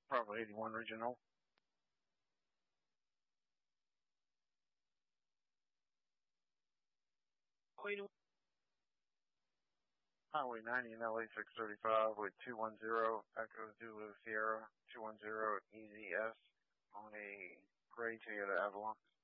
Probably 81 Regional. Highway 90 and LA 635 with 210 Echo Zulu Sierra 210 EZS on a gray Toyota Avalon.